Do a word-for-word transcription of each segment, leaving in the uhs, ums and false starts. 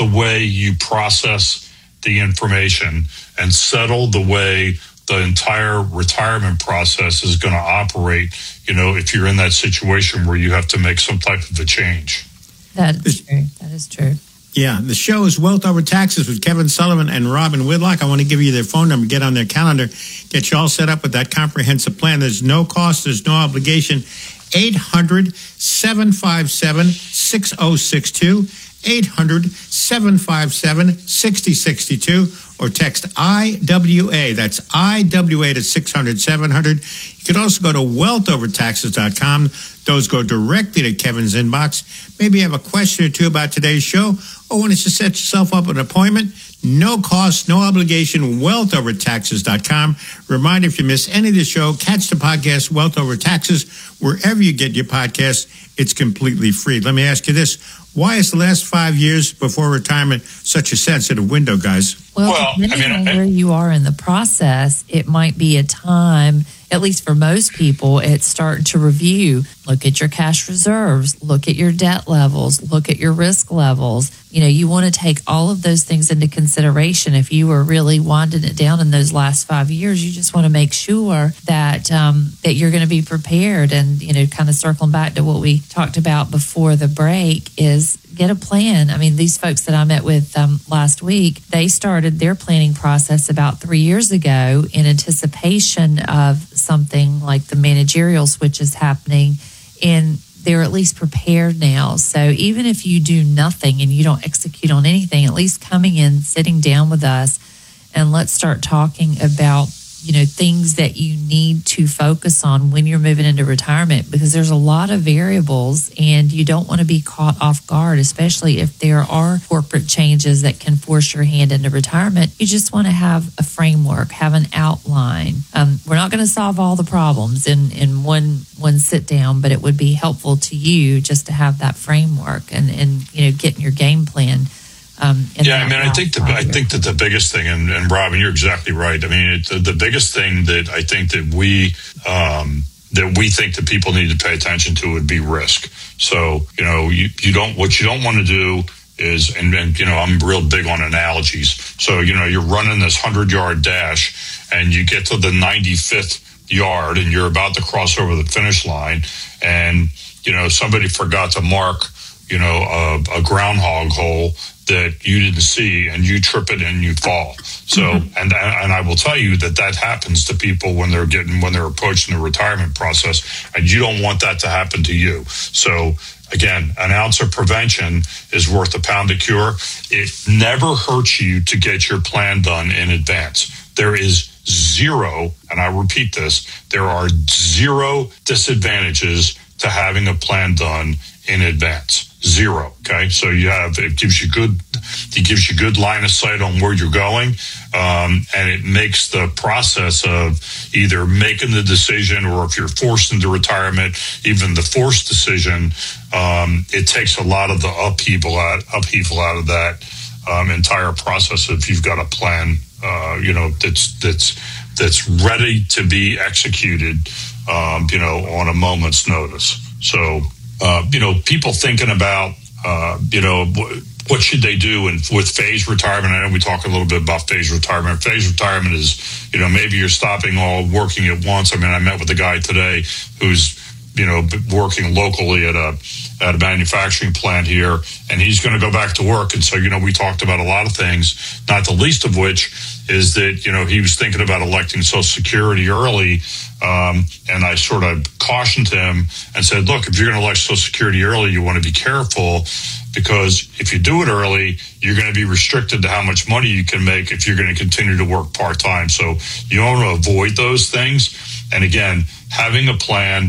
the way you process the information and settle the way the entire retirement process is going to operate, you know, if you're in that situation where you have to make some type of a change. That is true. That is true. Yeah, the show is Wealth Over Taxes with Kevin Sullivan and Robin Whitlock. I want to give you their phone number, get on their calendar, get you all set up with that comprehensive plan. There's no cost, there's no obligation. eight hundred, seven five seven, six oh six two, eight hundred, seven five seven, six oh six two, or text I W A. That's I W A to six hundred, seven hundred. You can also go to wealth over taxes dot com. Those go directly to Kevin's inbox. Maybe you have a question or two about today's show, or want to set yourself up an appointment. No cost, no obligation, wealth over taxes dot com. Reminder, if you miss any of the show, catch the podcast, Wealth Over Taxes, wherever you get your podcasts. It's completely free. Let me ask you this. Why is the last five years before retirement such a sensitive window, guys? Well, well depending I mean, on where you are in the process, it might be a time, at least for most people, it's starting to review. Look at your cash reserves, look at your debt levels, look at your risk levels. You know, you want to take all of those things into consideration. If you were really winding it down in those last five years, you just want to make sure that um, that you're going to be prepared. And, you know, kind of circling back to what we talked about before the break is get a plan. I mean, these folks that I met with um, last week, they started their planning process about three years ago in anticipation of something like the managerial switches happening, and they're at least prepared now. So even if you do nothing and you don't execute on anything, at least coming in, sitting down with us, and let's start talking about, you know, things that you need to focus on when you're moving into retirement, because there's a lot of variables and you don't want to be caught off guard, especially if there are corporate changes that can force your hand into retirement. You just want to have a framework, have an outline. Um, we're not going to solve all the problems in, in one one sit down, but it would be helpful to you just to have that framework and, and you know, getting your game plan. Um, yeah, I mean, I think the I think that the biggest thing, and, and Robin, you're exactly right. I mean, it, the, the biggest thing that I think that we um, that we think that people need to pay attention to would be risk. So, you know, you, you don't what you don't want to do is, and, and you know, I'm real big on analogies. So, you know, you're running this hundred yard dash, and you get to the ninety-fifth yard, and you're about to cross over the finish line, and you know, somebody forgot to mark, you know, a, a groundhog hole that you didn't see, and you trip it and you fall. So, mm-hmm. and and I will tell you that that happens to people when they're getting when they're approaching the retirement process, and you don't want that to happen to you. So, again, an ounce of prevention is worth a pound of cure. It never hurts you to get your plan done in advance. There is zero, and I repeat this, there are zero disadvantages to having a plan done in advance. Zero. Okay. So you have, it gives you good, it gives you good line of sight on where you're going. Um, and it makes the process of either making the decision, or if you're forced into retirement, even the forced decision, um, it takes a lot of the upheaval out, upheaval out of that, um, entire process. If you've got a plan, uh, you know, that's, that's, that's ready to be executed, um, you know, on a moment's notice. So, Uh, you know, people thinking about, uh, you know, what should they do and with phased retirement? I know we talk a little bit about phased retirement. Phased retirement is, you know, maybe you're stopping all working at once. I mean, I met with a guy today who's, you know, working locally at a at a manufacturing plant here, and he's going to go back to work. And so, you know, we talked about a lot of things, not the least of which is that, you know, he was thinking about electing Social Security early. Um, and I sort of cautioned him and said, look, if you're going to elect Social Security early, you want to be careful, because if you do it early, you're going to be restricted to how much money you can make if you're going to continue to work part-time. So you want to avoid those things. And again, having a plan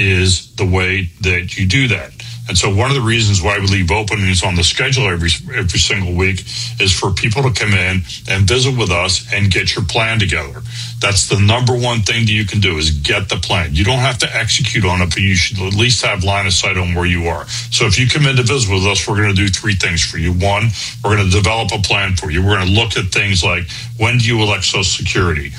is the way that you do that. And so one of the reasons why we leave openings on the schedule every every single week is for people to come in and visit with us and get your plan together. That's the number one thing that you can do, is get the plan. You don't have to execute on it, but you should at least have line of sight on where you are. So if you come in to visit with us, we're going to do three things for you. One, we're going to develop a plan for you. We're going to look at things like, when do you elect Social Security?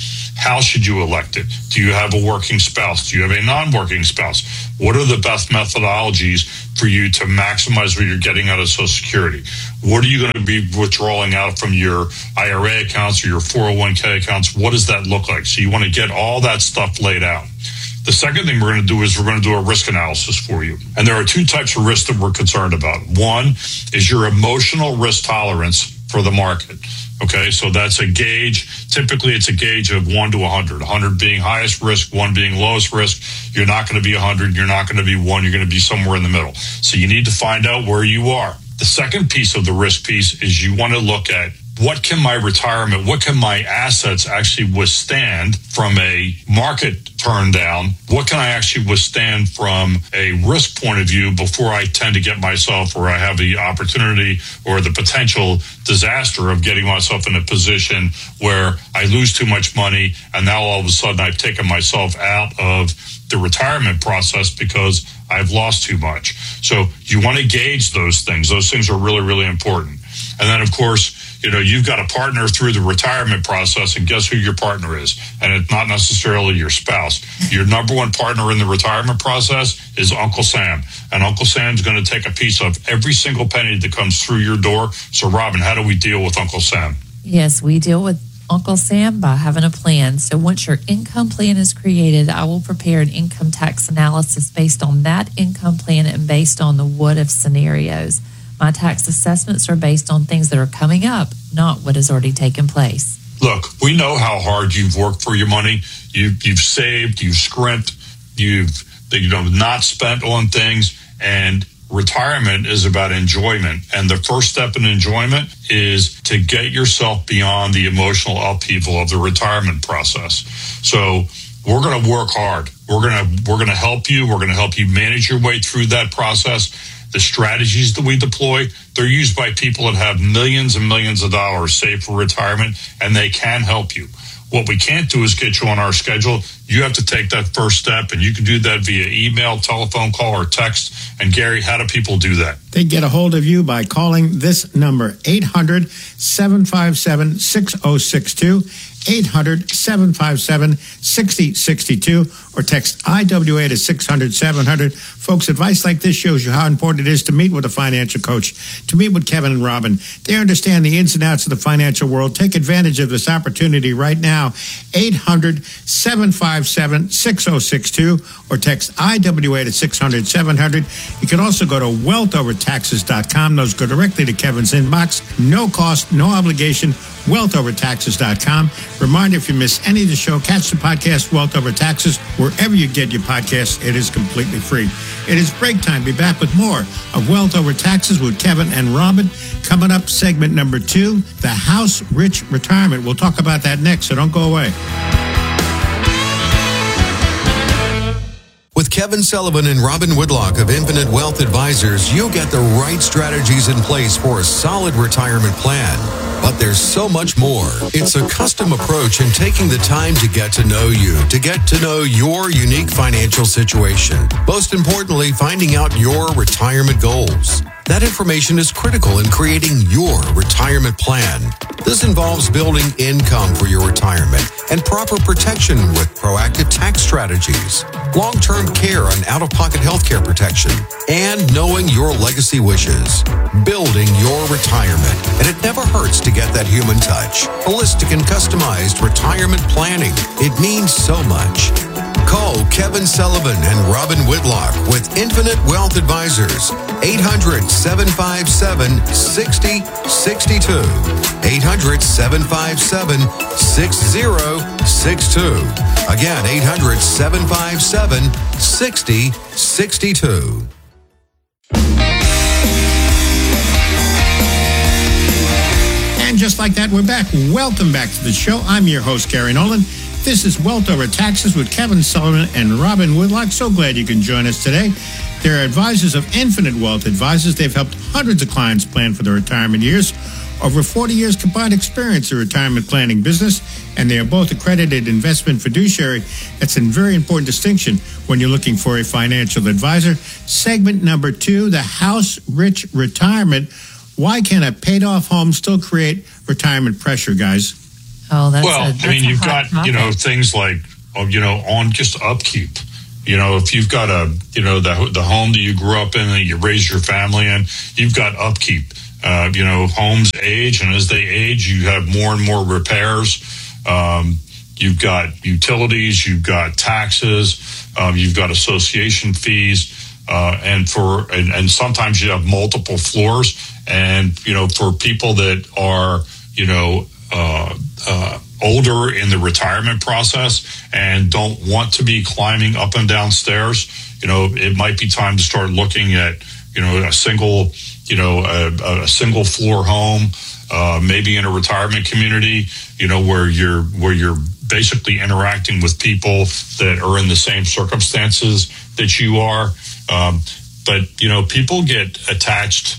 How should you elect it? Do you have a working spouse? Do you have a non-working spouse? What are the best methodologies for you to maximize what you're getting out of Social Security? What are you going to be withdrawing out from your I R A accounts or your four oh one k accounts? What does that look like? So you want to get all that stuff laid out. The second thing we're going to do is we're going to do a risk analysis for you. And there are two types of risks that we're concerned about. One is your emotional risk tolerance for the market. Okay, so that's a gauge. Typically, it's a gauge of one to one hundred. one hundred being highest risk, one being lowest risk. You're not going to be one hundred. You're not going to be one. You're going to be somewhere in the middle. So you need to find out where you are. The second piece of the risk piece is you want to look at what can my retirement, what can my assets actually withstand from a market turn down? What can I actually withstand from a risk point of view before I tend to get myself, or I have the opportunity or the potential disaster of getting myself in a position where I lose too much money and now all of a sudden I've taken myself out of the retirement process because I've lost too much. So you want to gauge those things. Those things are really, really important. And then, of course, you know, you've got a partner through the retirement process, and guess who your partner is? And it's not necessarily your spouse. Your number one partner in the retirement process is Uncle Sam. And Uncle Sam's going to take a piece of every single penny that comes through your door. So, Robin, how do we deal with Uncle Sam? Yes, we deal with Uncle Sam by having a plan. So once your income plan is created, I will prepare an income tax analysis based on that income plan and based on the what-if scenarios. My tax assessments are based on things that are coming up, not what has already taken place. Look, we know how hard you've worked for your money. You've, you've saved, you've scrimped, you've you know not spent on things, and retirement is about enjoyment. And the first step in enjoyment is to get yourself beyond the emotional upheaval of the retirement process. So we're going to work hard. We're going to we're going to help you. We're going to help you manage your way through that process. The strategies that we deploy, they're used by people that have millions and millions of dollars saved for retirement, and they can help you. What we can't do is get you on our schedule. You have to take that first step, and you can do that via email, telephone call, or text. And Gary, how do people do that? They get a hold of you by calling this number, eight hundred, seven five seven, six oh six two, eight hundred, seven five seven, six oh six two, or text I W A to six hundred, seven hundred. Folks, advice like this shows you how important it is to meet with a financial coach, to meet with Kevin and Robin. They understand the ins and outs of the financial world. Take advantage of this opportunity right now, eight hundred, seven five seven, six oh six two, or text I W A to six hundred, seven hundred. You can also go to wealth over taxes dot com. Those go directly to Kevin's inbox. No cost, no obligation, wealth over taxes dot com. Reminder, if you miss any of the show, catch the podcast Wealth Over Taxes wherever you get your podcasts. It is completely free. It is break time. Be back with more of Wealth Over Taxes with Kevin and Robin. Coming up, segment number two, the House Rich Retirement. We'll talk about that next, so don't go away. With Kevin Sullivan and Robin Woodlock of Infinite Wealth Advisors, you'll get the right strategies in place for a solid retirement plan. But there's so much more. It's a custom approach in taking the time to get to know you, to get to know your unique financial situation. Most importantly, finding out your retirement goals. That information is critical in creating your retirement plan. This involves building income for your retirement and proper protection with proactive tax strategies, long-term care and out-of-pocket healthcare protection, and knowing your legacy wishes. Building your retirement. And it never hurts to get that human touch. Holistic and customized retirement planning. It means so much. Call Kevin Sullivan and Robin Woodlock with Infinite Wealth Advisors. eight hundred, seven five seven, six oh six two. eight hundred, seven five seven, six oh six two. Again, eight hundred, seven five seven, six oh six two. And just like that, we're back. Welcome back to the show. I'm your host, Gary Nolan. This is Wealth Over Taxes with Kevin Sullivan and Robin Woodlock. So glad you can join us today. They're advisors of Infinite Wealth Advisors. They've helped hundreds of clients plan for their retirement years. Over forty years combined experience in retirement planning business, and they are both accredited investment fiduciary. That's a very important distinction when you're looking for a financial advisor. Segment number two, the House Rich Retirement. Why can a paid-off home still create retirement pressure, guys? Oh, that's well, a, that's I mean, a you've hot got, you know, topic. things like, oh, you know, on just upkeep. You know, if you've got a, you know, the the home that you grew up in and you raised your family in, you've got upkeep. Uh, you know, homes age, and as they age, you have more and more repairs. Um, you've got utilities, you've got taxes, um, you've got association fees, uh, and for and, and sometimes you have multiple floors. And you know, for people that are, you know, uh, uh, older in the retirement process and don't want to be climbing up and down stairs, you know, it might be time to start looking at, you know, a single, you know, a, a single floor home, uh, maybe in a retirement community, you know, where you're where you're basically interacting with people that are in the same circumstances that you are. Um, but you know, people get attached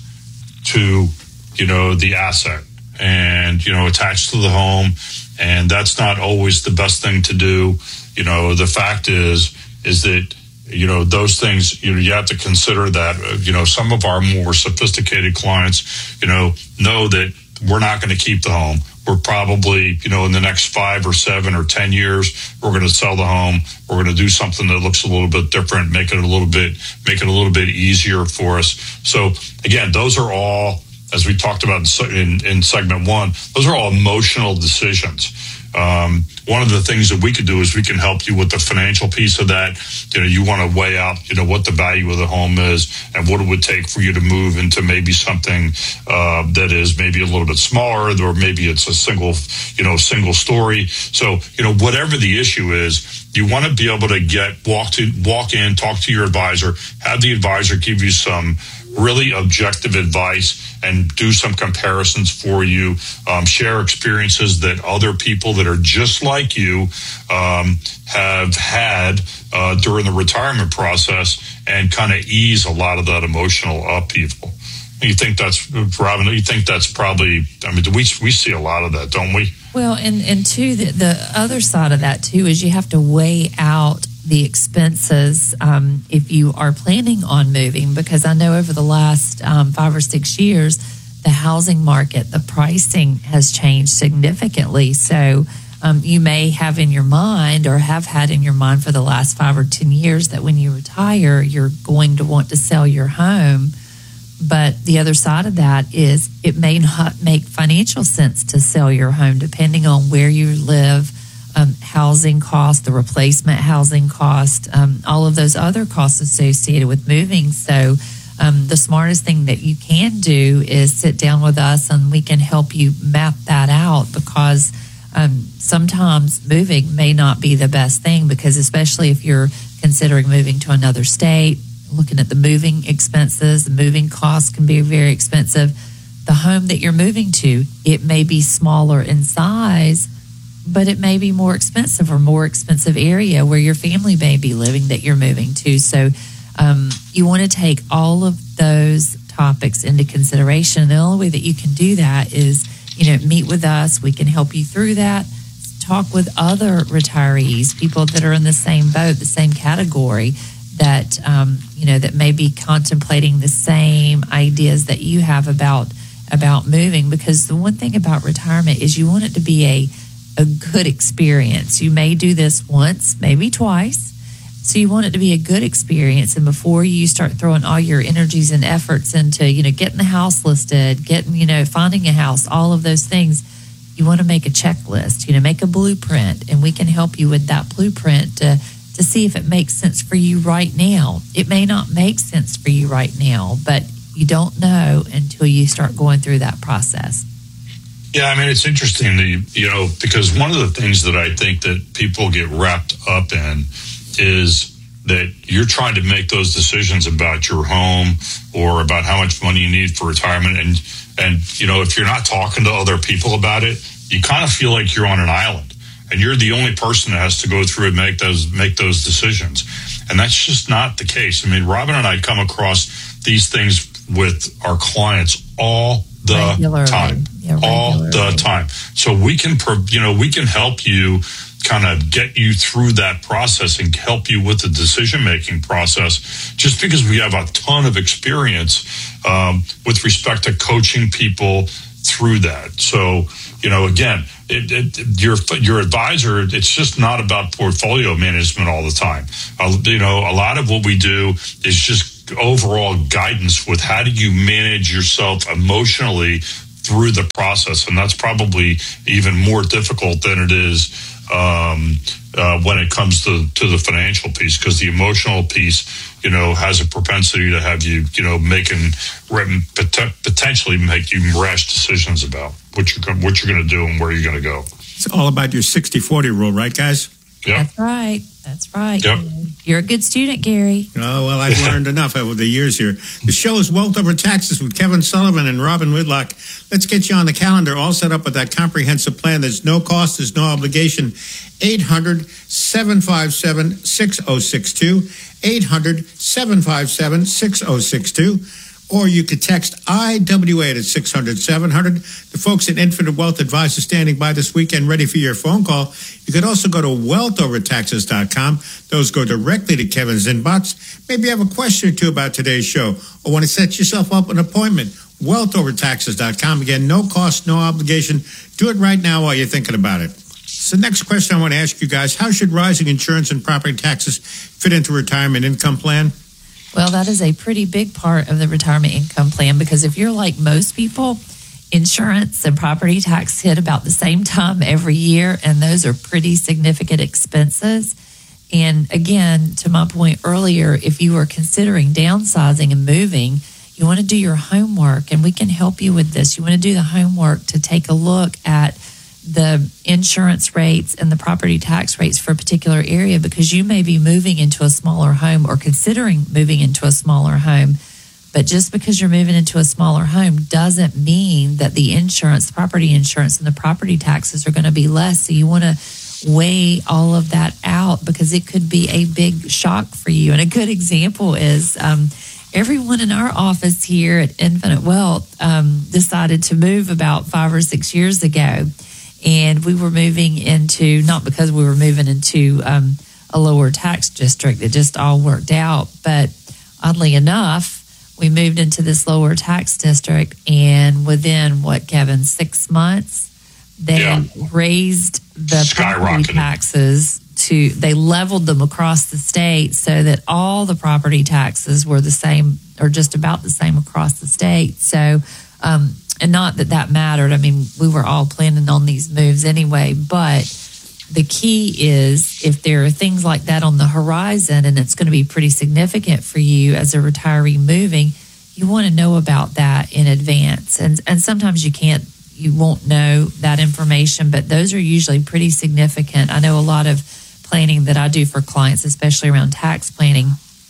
to, you know, the asset and, you know, attached to the home. And that's not always the best thing to do. You know, the fact is, is that, you know, those things, you know, you have to consider that, uh, you know, some of our more sophisticated clients, you know, know that we're not going to keep the home. We're probably, you know, in the next five or seven or ten years, we're going to sell the home. We're going to do something that looks a little bit different, make it a little bit, make it a little bit easier for us. So again, those are all, as we talked about in, in segment one, those are all emotional decisions. Um, one of the things that we could do is we can help you with the financial piece of that. You know, you want to weigh out, you know, what the value of the home is and what it would take for you to move into maybe something uh, that is maybe a little bit smaller, or maybe it's a single, you know, single story. So, you know, whatever the issue is, you want to be able to get walk to walk in, talk to your advisor, have the advisor give you some really objective advice and do some comparisons for you, um, share experiences that other people that are just like you um, have had uh, during the retirement process, and kind of ease a lot of that emotional upheaval. You think that's, Robin, you think that's probably, I mean, we we see a lot of that, don't we? Well, and, and two, the, the other side of that, too, is you have to weigh out the expenses um, if you are planning on moving, because I know over the last um, five or six years, the housing market, the pricing has changed significantly. So um, you may have in your mind, or have had in your mind for the last five or ten years, that when you retire, you're going to want to sell your home. But the other side of that is it may not make financial sense to sell your home, depending on where you live, um, housing cost, the replacement housing cost, um, all of those other costs associated with moving. So um, the smartest thing that you can do is sit down with us and we can help you map that out, because um, sometimes moving may not be the best thing, because especially if you're considering moving to another state, looking at the moving expenses, the moving costs can be very expensive. The home that you're moving to, it may be smaller in size, but it may be more expensive, or more expensive area where your family may be living that you're moving to. So um, you want to take all of those topics into consideration. And the only way that you can do that is, you know, meet with us. We can help you through that. Talk with other retirees, people that are in the same boat, the same category, that um, you know, that may be contemplating the same ideas that you have about about moving. Because the one thing about retirement is you want it to be a a good experience. You may do this once, maybe twice, so you want it to be a good experience. And before you start throwing all your energies and efforts into, you know, getting the house listed, getting, you know, finding a house, all of those things, you want to make a checklist. You know, make a blueprint, and we can help you with that blueprint to. to see if it makes sense for you right now. It may not make sense for you right now, but you don't know until you start going through that process. Yeah, I mean, it's interesting, that, you know, because one of the things that I think that people get wrapped up in is that you're trying to make those decisions about your home or about how much money you need for retirement. And, and you know, if you're not talking to other people about it, you kind of feel like you're on an island. And you're the only person that has to go through and make those make those decisions. And that's just not the case. I mean, Robin and I come across these things with our clients all the regularly. time, yeah, all the time. So we can, you know, we can help you kind of get you through that process and help you with the decision-making process, just because we have a ton of experience um, with respect to coaching people through that. So, you know, again, it, it, your your advisor, it's just not about portfolio management all the time. Uh, you know, a lot of what we do is just overall guidance with how do you manage yourself emotionally through the process. And that's probably even more difficult than it is um, uh, when it comes to, to the financial piece, because the emotional piece, you know, has a propensity to have you, you know, making potentially make you rash decisions about what you're what you're going to do and where you're going to go. It's all about your sixty forty rule, right, guys? Yep. That's right. That's right. Yep. You're a good student, Gary. Oh, well, I've learned enough over the years here. The show is Wealth Over Taxes with Kevin Sullivan and Robin Whitlock. Let's get you on the calendar, all set up with that comprehensive plan. There's no cost, there's no obligation. eight hundred, seven five seven, six oh six two. eight hundred, seven five seven, six oh six two. Or you could text I W eight at six hundred, seven hundred. The folks at Infinite Wealth Advisors standing by this weekend ready for your phone call. You could also go to wealth over taxes dot com. Those go directly to Kevin's inbox. Maybe you have a question or two about today's show or want to set yourself up an appointment. wealth over taxes dot com. Again, no cost, no obligation. Do it right now while you're thinking about it. So the next question I want to ask you guys, how should rising insurance and property taxes fit into retirement income plan? Well, that is a pretty big part of the retirement income plan, because if you're like most people, insurance and property tax hit about the same time every year, and those are pretty significant expenses. And again, to my point earlier, if you are considering downsizing and moving, you want to do your homework, and we can help you with this. You want to do the homework to take a look at the insurance rates and the property tax rates for a particular area, because you may be moving into a smaller home or considering moving into a smaller home. But just because you're moving into a smaller home doesn't mean that the insurance, the property insurance and the property taxes are going to be less. So you want to weigh all of that out, because it could be a big shock for you. And a good example is um, everyone in our office here at Infinite Wealth um, decided to move about five or six years ago. And we were moving into, not because we were moving into um, a lower tax district, it just all worked out. But oddly enough, we moved into this lower tax district, and within, what, Kevin, six months, they yeah. raised the property taxes to, they leveled them across the state so that all the property taxes were the same, or just about the same across the state. So, um, and not that that mattered. I mean, we were all planning on these moves anyway, but the key is if there are things like that on the horizon and it's going to be pretty significant for you as a retiree moving, you want to know about that in advance. And and sometimes you can't, you won't know that information, but those are usually pretty significant. I know a lot of planning that I do for clients, especially around tax planning,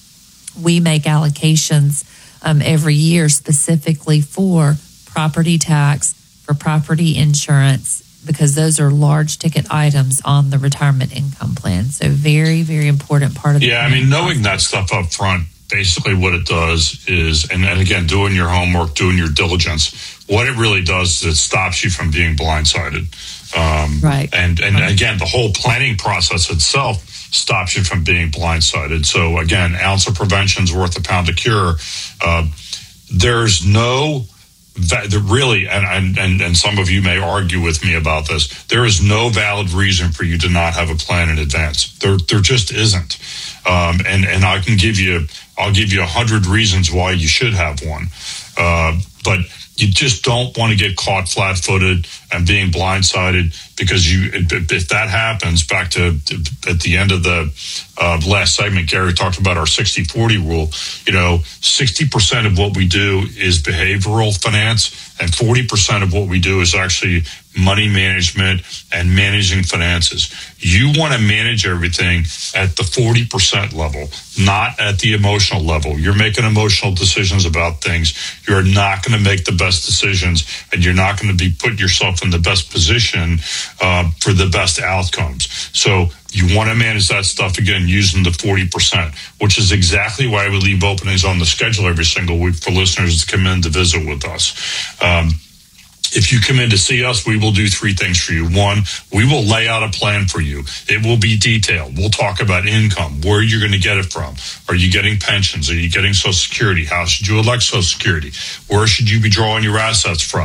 we make allocations um, every year specifically for property tax, for property insurance, because those are large ticket items on the retirement income plan. So very, very important part of the Yeah, I mean, knowing that stuff up front, basically what it does is, and, and again, doing your homework, doing your diligence, what it really does is it stops you from being blindsided. Um, right. And, and right. again, the whole planning process itself stops you from being blindsided. So again, ounce of prevention is worth a pound of cure. Uh, there's no... That, really, and, and and some of you may argue with me about this, there is no valid reason for you to not have a plan in advance. There there just isn't. Um, and, and I can give you, I'll give you a hundred reasons why you should have one. Uh, but you just don't want to get caught flat-footed and being blindsided, because you, if that happens, back to at the end of the uh, last segment, Gary talked about our sixty forty rule. You know, sixty percent of what we do is behavioral finance, and forty percent of what we do is actually money management and managing finances. You want to manage everything at the forty percent level, not at the emotional level. You're making emotional decisions about things. You're not going to make the best decisions, and you're not going to be putting yourself in the best position uh, for the best outcomes. So you want to manage that stuff, again, using the forty percent, which is exactly why we leave openings on the schedule every single week for listeners to come in to visit with us. Um, If you come in to see us, we will do three things for you. One, we will lay out a plan for you. It will be detailed. We'll talk about income, where you're going to get it from. Are you getting pensions? Are you getting Social Security? How should you elect Social Security? Where should you be drawing your assets from?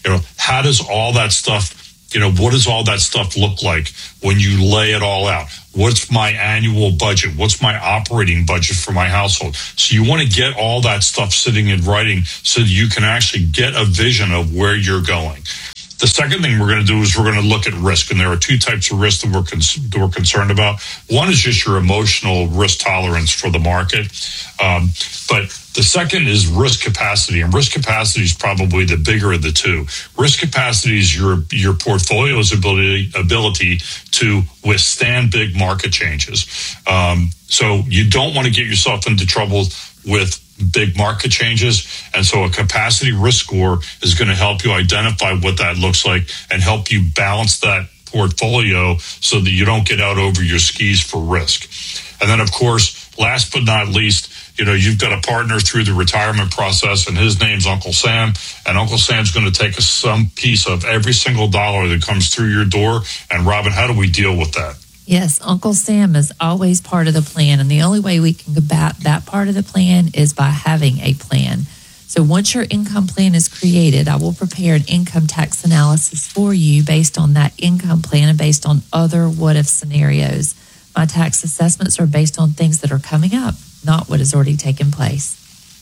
You know, how does all that stuff, you know, what does all that stuff look like when you lay it all out? What's my annual budget? What's my operating budget for my household? So you want to get all that stuff sitting in writing so that you can actually get a vision of where you're going. The second thing we're going to do is we're going to look at risk. And there are two types of risk that we're, cons- that we're concerned about. One is just your emotional risk tolerance for the market. Um, but the second is risk capacity. And risk capacity is probably the bigger of the two. Risk capacity is your, your portfolio's ability, ability to withstand big market changes. Um, so you don't want to get yourself into trouble with big market changes. And so a capacity risk score is going to help you identify what that looks like and help you balance that portfolio so that you don't get out over your skis for risk. And then, of course, last but not least, you know, you've got a partner through the retirement process, and his name's Uncle Sam. And Uncle Sam's going to take some piece of every single dollar that comes through your door. And Robin, how do we deal with that? Yes, Uncle Sam is always part of the plan, and the only way we can combat that part of the plan is by having a plan. So once your income plan is created, I will prepare an income tax analysis for you based on that income plan and based on other what-if scenarios. My tax assessments are based on things that are coming up, not what has already taken place.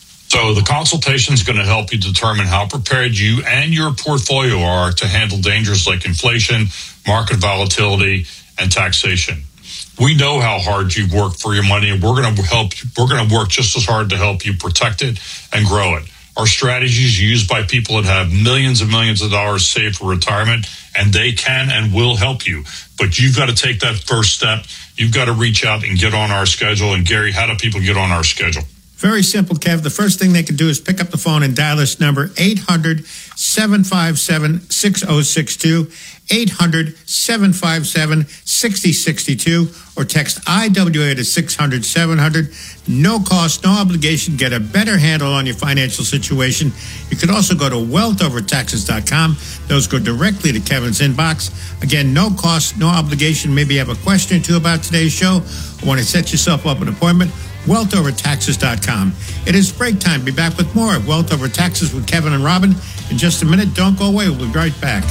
So the consultation is going to help you determine how prepared you and your portfolio are to handle dangers like inflation, market volatility, and taxation. We know how hard you've worked for your money, and we're going to help you. We're going to work just as hard to help you protect it and grow it. Our strategies are used by people that have millions and millions of dollars saved for retirement, and they can and will help you. But you've got to take that first step. You've got to reach out and get on our schedule. And Gary, how do people get on our schedule? Very simple, Kev. The first thing they can do is pick up the phone and dial this number, eight hundred, seven five seven, six oh six two, eight hundred, seven five seven, six oh six two, or text I W A to six hundred, seven hundred. No cost, no obligation. Get a better handle on your financial situation. You can also go to wealth over taxes dot com. Those go directly to Kevin's inbox. Again, no cost, no obligation. Maybe you have a question or two about today's show or want to set yourself up an appointment. wealth over taxes dot com. It is break time. Be back with more of Wealth Over Taxes with Kevin and Robin in just a minute. Don't go away. We'll be right back.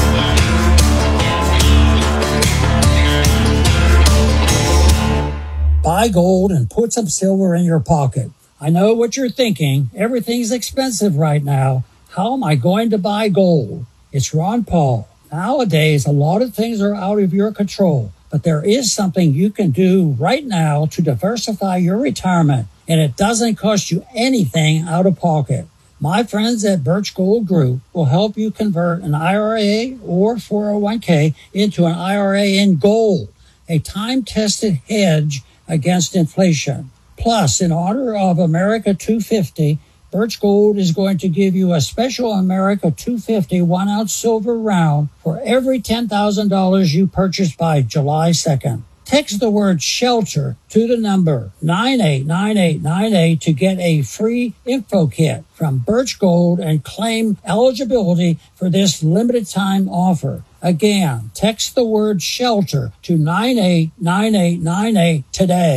Buy gold and put some silver in your pocket. I know what you're thinking. Everything's expensive right now. How am I going to buy gold? It's Ron Paul. Nowadays, a lot of things are out of your control. But there is something you can do right now to diversify your retirement, and it doesn't cost you anything out of pocket. My friends at Birch Gold Group will help you convert an I R A or four oh one k into an I R A in gold, a time-tested hedge against inflation. Plus, in honor of America two fifty, Birch Gold is going to give you a special America two fifty one-ounce silver round for every ten thousand dollars you purchase by July second. Text the word SHELTER to the number nine eight nine eight nine eight to get a free info kit from Birch Gold and claim eligibility for this limited time offer. Again, text the word SHELTER to nine eight nine eight nine eight today.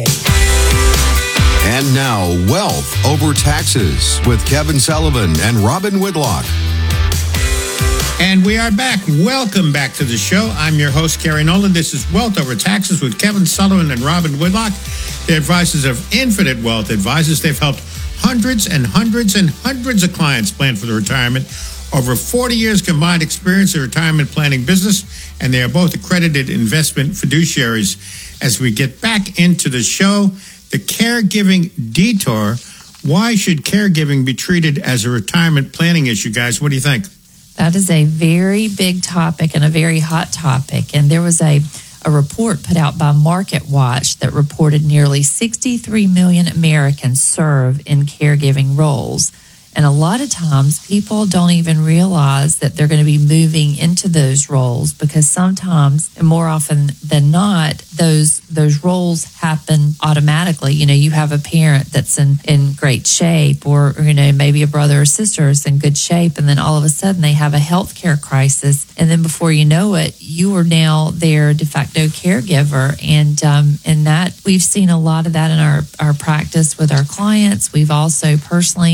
And now, Wealth Over Taxes with Kevin Sullivan and Robin Whitlock. And we are back. Welcome back to the show. I'm your host, Gary Nolan. This is Wealth Over Taxes with Kevin Sullivan and Robin Whitlock. The advisors of Infinite Wealth Advisors. They've helped hundreds and hundreds and hundreds of clients plan for their retirement. Over forty years combined experience in retirement planning business, and they are both accredited investment fiduciaries. As we get back into the show, the caregiving detour. Why should caregiving be treated as a retirement planning issue, guys? What do you think? That is a very big topic and a very hot topic. And there was a, a report put out by Market Watch that reported nearly sixty-three million Americans serve in caregiving roles. And a lot of times people don't even realize that they're going to be moving into those roles because sometimes, and more often than not, those those roles happen automatically. You know, you have a parent that's in, in great shape, or, or, you know, maybe a brother or sister is in good shape, and then all of a sudden they have a healthcare crisis. And then before you know it, you are now their de facto caregiver. And um, and that we've seen a lot of that in our, our practice with our clients. We've also personally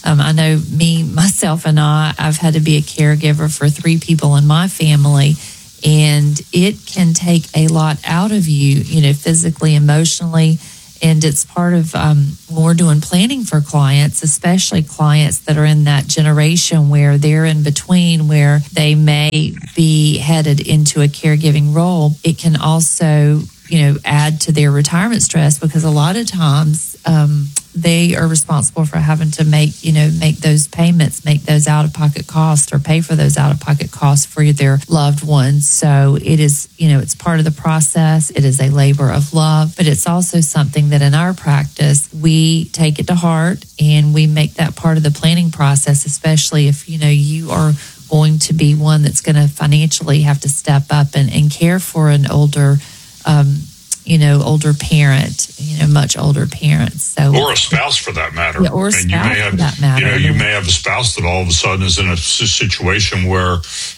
Um, I know me, myself, and I, I've had to be a caregiver for three people in my family, and it can take a lot out of you, you know, physically, emotionally. And it's part of um, when we're doing planning for clients, especially clients that are in that generation where they're in between, where they may be headed into a caregiving role. It can also, you know, add to their retirement stress, because a lot of times um, they are responsible for having to make, you know, make those payments, make those out-of-pocket costs, or pay for those out-of-pocket costs for their loved ones. So it is, you know, it's part of the process. It is a labor of love, but it's also something that in our practice, we take it to heart and we make that part of the planning process, especially if, you know, you are going to be one that's going to financially have to step up and, and care for an older um you know, older parent, you know, much older parents. So, or a spouse for that matter. Yeah, or a spouse you may have, for that matter. You know, you may have a spouse that all of a sudden is in a situation where,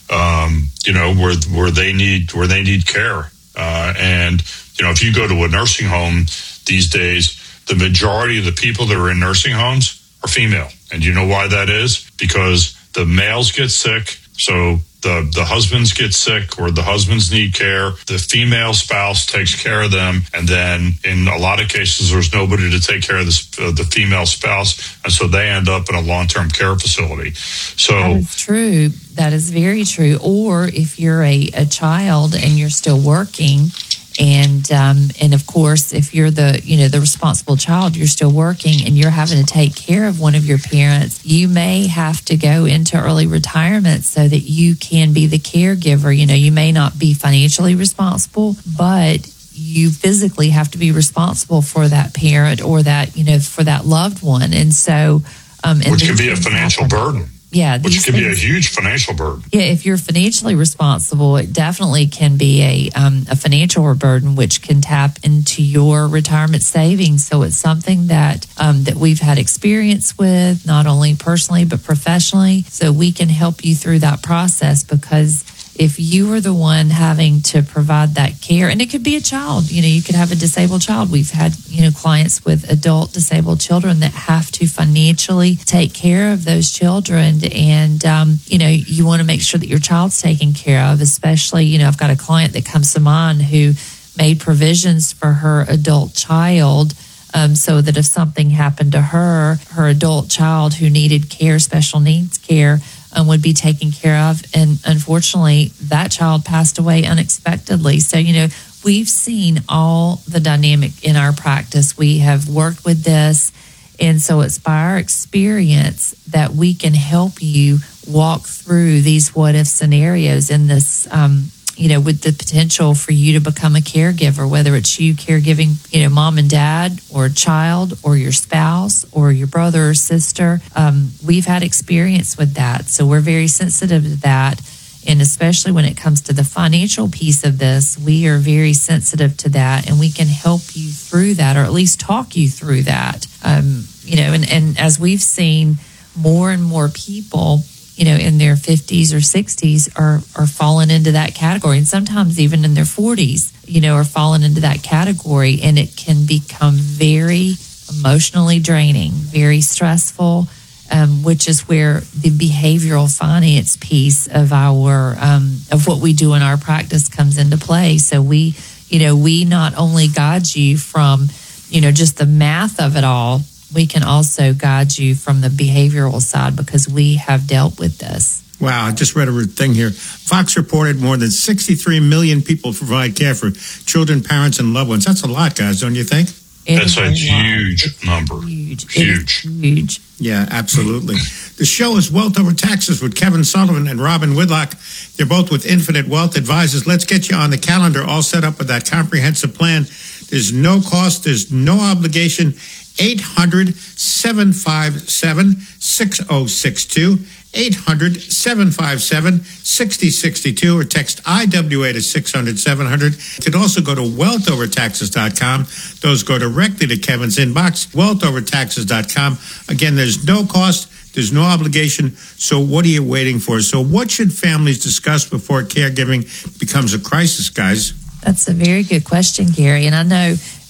um, you know, where where they need where they need care. Uh, and you know, if you go to a nursing home these days, the majority of the people that are in nursing homes are female. And you know why that is? Because the males get sick, so The, the husbands get sick, or the husbands need care. The female spouse takes care of them. And then in a lot of cases, there's nobody to take care of the, uh, the female spouse. And so they end up in a long-term care facility. So that is true. That is very true. Or if you're a, a child and you're still working, and um, and of course, if you're the you know the responsible child, you're still working and you're having to take care of one of your parents, you may have to go into early retirement so that you can be the caregiver. You know, you may not be financially responsible, but you physically have to be responsible for that parent or that you know for that loved one, and so um, and which can be a financial happen. burden. Yeah, which can things, be a huge financial burden. Yeah, if you're financially responsible, it definitely can be a um, a financial burden, which can tap into your retirement savings. So it's something that um, that we've had experience with, not only personally but professionally. So we can help you through that process, because if you are the one having to provide that care, and it could be a child, you know, you could have a disabled child. We've had, you know, clients with adult disabled children that have to financially take care of those children. And, um, you know, you want to make sure that your child's taken care of, especially, you know, I've got a client that comes to mind who made provisions for her adult child. Um, so that if something happened to her, her adult child who needed care, special needs care, Um, would be taken care of. And unfortunately, that child passed away unexpectedly. So, you know, we've seen all the dynamic in our practice. We have worked with this. And so it's by our experience that we can help you walk through these what if scenarios in this, um, you know, with the potential for you to become a caregiver, whether it's you caregiving, you know, mom and dad or a child or your spouse or your brother or sister. Um, we've had experience with that. So we're very sensitive to that. And especially when it comes to the financial piece of this, we are very sensitive to that, and we can help you through that, or at least talk you through that. Um, you know, and, and as we've seen, more and more people, you know, in their fifties or sixties are, are falling into that category. And sometimes even in their forties, you know, are falling into that category. And it can become very emotionally draining, very stressful, um, which is where the behavioral finance piece of our, um, of what we do in our practice comes into play. So we, you know, we not only guide you from, you know, just the math of it all, we can also guide you from the behavioral side, because we have dealt with this. Wow, I just read a thing here. Fox reported more than sixty-three million people provide care for children, parents, and loved ones. That's a lot, guys, don't you think? It That's a huge it's number. Huge. Huge. Huge. Yeah, absolutely. The show is Wealth Over Taxes with Kevin Sullivan and Robin Whitlock. They're both with Infinite Wealth Advisors. Let's get you on the calendar, all set up with that comprehensive plan. There's no cost. There's no obligation. eight hundred, seven five seven, six oh six two. eight hundred, seven five seven, six oh six two, or text I W A to six hundred, seven hundred. You can also go to wealth over taxes dot com. Those go directly to Kevin's inbox, wealth over taxes dot com. Again, there's no cost. There's no obligation. So what are you waiting for? So what should families discuss before caregiving becomes a crisis, guys? That's a very good question, Gary. And I know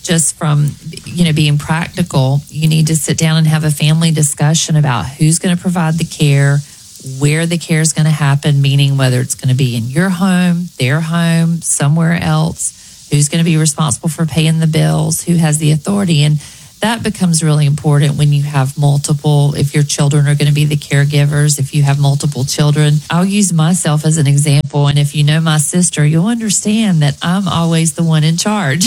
just from, you know, being practical, you need to sit down and have a family discussion about who's going to provide the care, where the care is going to happen, meaning whether it's going to be in your home, their home, somewhere else, who's going to be responsible for paying the bills, who has the authority. And that becomes really important when you have multiple, if your children are going to be the caregivers, if you have multiple children. I'll use myself as an example. And if you know my sister, you'll understand that I'm always the one in charge.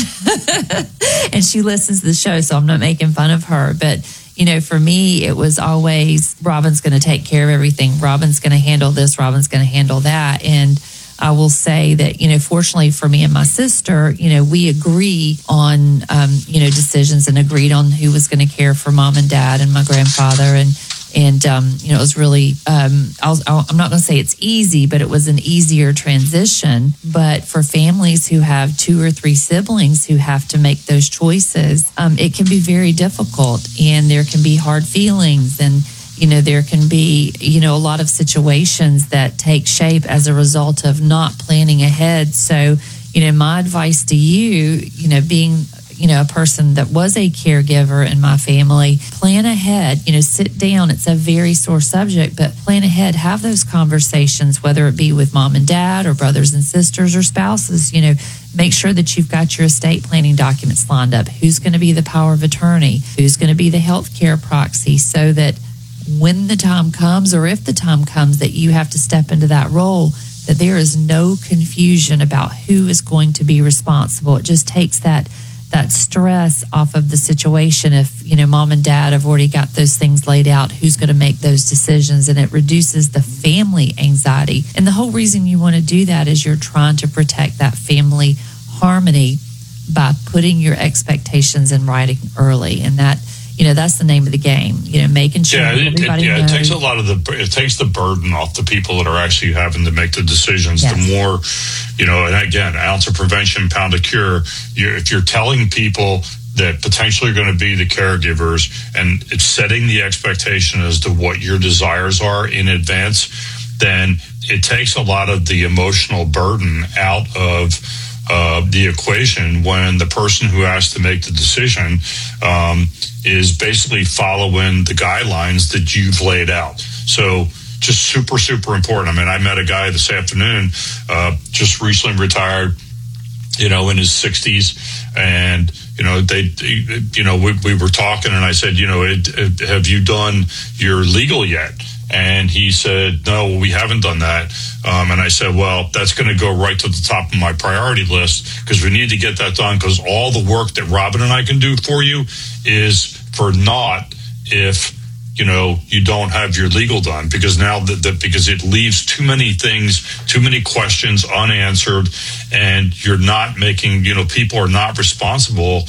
And she listens to the show, so I'm not making fun of her. But, you know, for me, it was always Robin's going to take care of everything. Robin's going to handle this. Robin's going to handle that. And I will say that, you know, fortunately for me and my sister, you know, we agree on, um, you know, decisions and agreed on who was going to care for mom and dad and my grandfather. And, and um, you know, it was really, um, I'll, I'll, I'm not going to say it's easy, but it was an easier transition. But for families who have two or three siblings who have to make those choices, um, it can be very difficult, and there can be hard feelings, and you know, there can be, you know, a lot of situations that take shape as a result of not planning ahead. So, you know, my advice to you, you know, being, you know, a person that was a caregiver in my family, plan ahead, you know, sit down. It's a very sore subject, but plan ahead, have those conversations, whether it be with mom and dad or brothers and sisters or spouses, you know, make sure that you've got your estate planning documents lined up. Who's going to be the power of attorney? Who's going to be the health care proxy, so that when the time comes, or if the time comes that you have to step into that role, that there is no confusion about who is going to be responsible. It just takes that that stress off of the situation. If, you know, mom and dad have already got those things laid out, who's going to make those decisions? And it reduces the family anxiety. And the whole reason you want to do that is you're trying to protect that family harmony by putting your expectations in writing early. And that, you know, that's the name of the game, you know, making sure yeah, it, everybody it, yeah, knows. it takes a lot of the, it takes the burden off the people that are actually having to make the decisions. Yes. The more, you know, and again, ounce of prevention, pound of cure. You're, if you're telling people that potentially are going to be the caregivers, and it's setting the expectation as to what your desires are in advance, then it takes a lot of the emotional burden out of Uh, the equation when the person who has to make the decision um, is basically following the guidelines that you've laid out. So just super, super important. I mean, I met a guy this afternoon, uh, just recently retired, you know, in his sixties. And, you know, they, you know, we, we were talking, and I said, you know, it, it, have you done your legal yet? And he said, no, we haven't done that. Um, and I said, well, that's going to go right to the top of my priority list, because we need to get that done, because all the work that Robin and I can do for you is for naught if, you know, you don't have your legal done, because now that, that because it leaves too many things, too many questions unanswered, and you're not making, you know, people are not responsible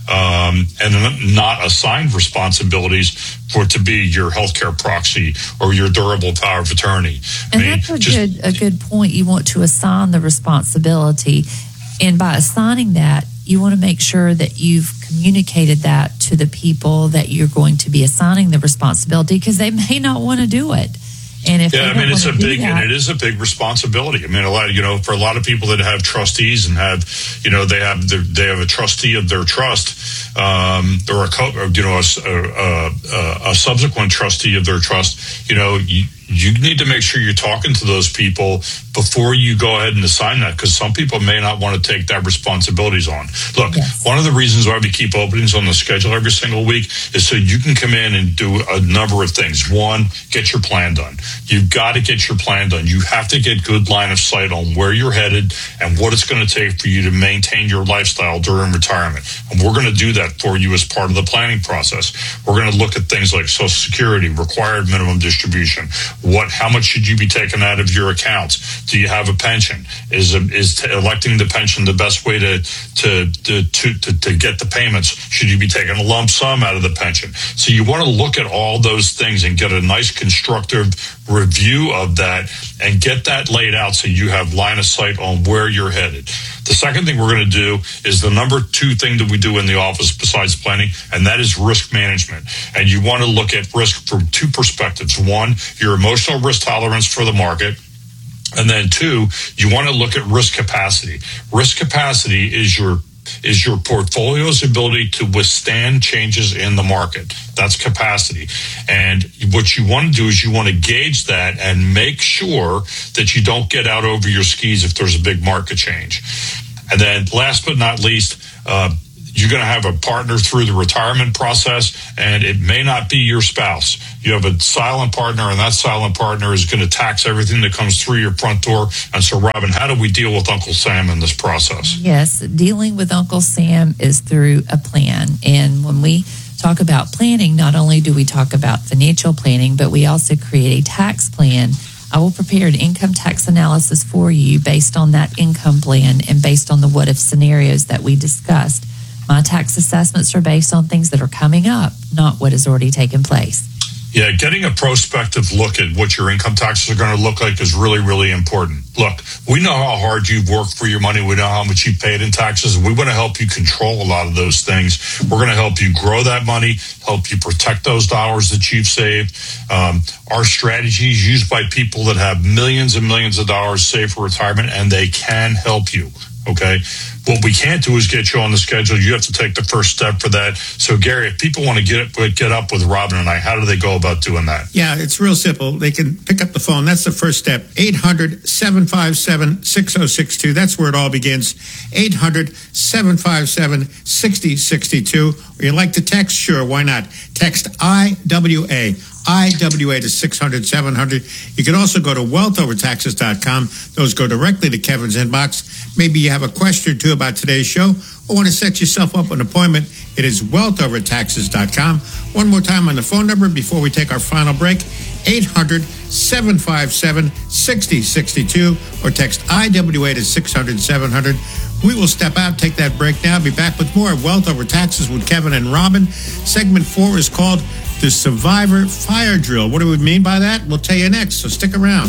um, and not assigned responsibilities for it to be your healthcare proxy or your durable power of attorney. And I mean, that's a just, good a good point. You want to assign the responsibility, and by assigning that, you want to make sure that you've communicated that to the people that you're going to be assigning the responsibility, because they may not want to do it. And if yeah, they I mean, it's a big, that, and it is a big responsibility. I mean, a lot, you know, for a lot of people that have trustees and have, you know, they have their, they have a trustee of their trust, um, or a, co- or, you know, a, a, a subsequent trustee of their trust. You know, you, you need to make sure you're talking to those people before you go ahead and assign that, because some people may not want to take that responsibilities on. Look, yes. One of the reasons why we keep openings on the schedule every single week is so you can come in and do a number of things. One, get your plan done. You've got to get your plan done. You have to get good line of sight on where you're headed and what it's going to take for you to maintain your lifestyle during retirement. And we're going to do that for you as part of the planning process. We're going to look at things like Social Security, required minimum distribution. What, how much should you be taking out of your accounts? Do you have a pension? Is is electing the pension the best way to to, to to to to get the payments? Should you be taking a lump sum out of the pension? So you want to look at all those things and get a nice constructive review of that and get that laid out so you have line of sight on where you're headed. The second thing we're going to do is the number two thing that we do in the office besides planning, and that is risk management. And you want to look at risk from two perspectives. One, your emotional risk tolerance for the market. And then two, you want to look at risk capacity. Risk capacity is your is your portfolio's ability to withstand changes in the market. That's capacity. And what you want to do is you want to gauge that and make sure that you don't get out over your skis if there's a big market change. And then last but not least, uh, you're going to have a partner through the retirement process, and it may not be your spouse. You have a silent partner, and that silent partner is going to tax everything that comes through your front door. And so, Robin, how do we deal with Uncle Sam in this process? Yes, dealing with Uncle Sam is through a plan. And when we talk about planning, not only do we talk about financial planning, but we also create a tax plan. I will prepare an income tax analysis for you based on that income plan and based on the what-if scenarios that we discussed. My tax assessments are based on things that are coming up, not what has already taken place. Yeah, getting a prospective look at what your income taxes are going to look like is really, really important. Look, we know how hard you've worked for your money. We know how much you've paid in taxes. We want to help you control a lot of those things. We're going to help you grow that money, help you protect those dollars that you've saved. Um, our strategy is used by people that have millions and millions of dollars saved for retirement, and they can help you. Okay. What we can't do is get you on the schedule. You have to take the first step for that. So, Gary, if people want to get get up with Robin and I, how do they go about doing that? Yeah, it's real simple. They can pick up the phone. That's the first step. eight hundred, seven five seven, six oh six two. That's where it all begins. eight hundred, seven five seven, six oh six two. Or you like to text? Sure, why not? Text I W A. I W A to six hundred, seven hundred. You can also go to wealth over taxes dot com. Those go directly to Kevin's inbox. Maybe you have a question or two about today's show or want to set yourself up an appointment. It is wealth over taxes dot com. One more time on the phone number before we take our final break. eight hundred, seven five seven, six oh six two or text I W A to six hundred, seven hundred. We will step out, take that break now. Be back with more of Wealth Over Taxes with Kevin and Robin. Segment four is called The Survivor Fire Drill. What do we mean by that? We'll tell you next, so stick around.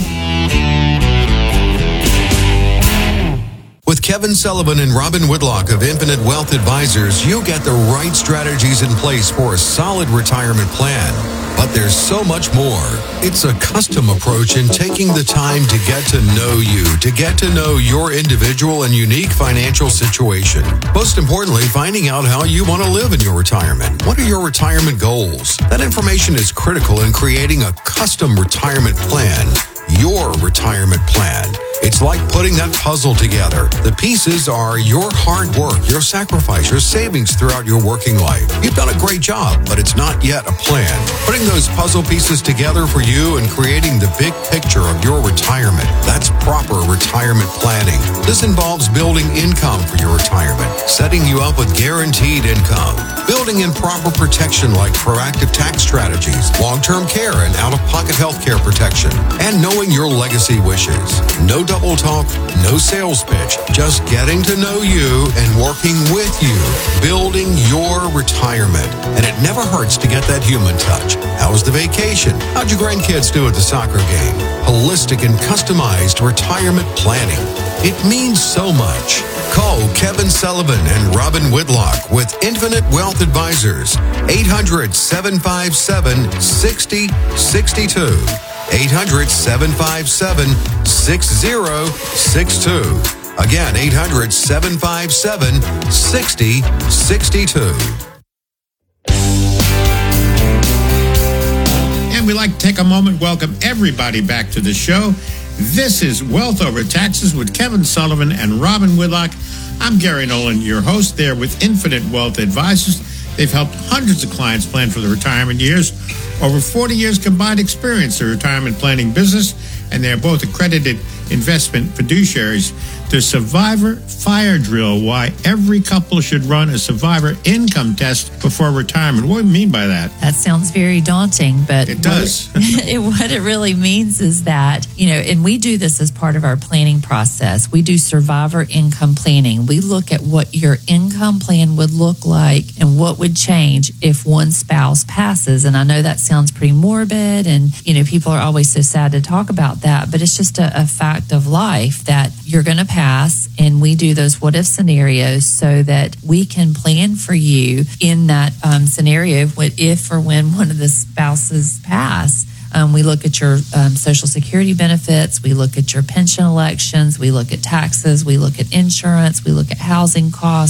With Kevin Sullivan and Robin Whitlock of Infinite Wealth Advisors, you get the right strategies in place for a solid retirement plan. But there's so much more. It's a custom approach in taking the time to get to know you, to get to know your individual and unique financial situation. Most importantly, finding out how you want to live in your retirement. What are your retirement goals? That information is critical in creating a custom retirement plan. Your retirement plan. It's like putting that puzzle together. The pieces are your hard work, your sacrifice, your savings throughout your working life. You've done a great job, but it's not yet a plan. Putting those puzzle pieces together for you and creating the big picture of your retirement. That's proper retirement planning. This involves building income for your retirement, setting you up with guaranteed income, building in proper protection like proactive tax strategies, long-term care and out-of-pocket health care protection, and knowing your legacy wishes. No double talk, no sales pitch, just getting to know you and working with you, building your retirement. And it never hurts to get that human touch. How was the vacation? How'd your grandkids do at the soccer game? Holistic and customized retirement planning. It means so much. Call Kevin Sullivan and Robin Whitlock with Infinite Wealth Advisors. eight hundred, seven five seven, six oh six two. eight hundred, seven five seven, six oh six two. Again, eight hundred, seven five seven, six oh six two. And we'd like to take a moment, welcome everybody back to the show. This is Wealth Over Taxes with Kevin Sullivan and Robin Whitlock. I'm Gary Nolan, your host there with Infinite Wealth Advisors. They've helped hundreds of clients plan for their retirement years. Over forty years combined experience in the retirement planning business, and they're both accredited investment fiduciaries. The Survivor Fire Drill, why every couple should run a Survivor income test before retirement. What do you mean by that? That sounds very daunting, but it does. What it, what it really means is that, you know, and we do this as part of our planning process. We do Survivor income planning. We look at what your income plan would look like and what would change if one spouse passes. And I know that sounds pretty morbid, and, you know, people are always so sad to talk about that, but it's just a, a fact of life that you're going to pass, and we do those what if scenarios so that we can plan for you in that um, scenario if or when one of the spouses pass. Um, we look at your um, Social Security benefits, we look at your pension elections, we look at taxes, we look at insurance, we look at housing costs.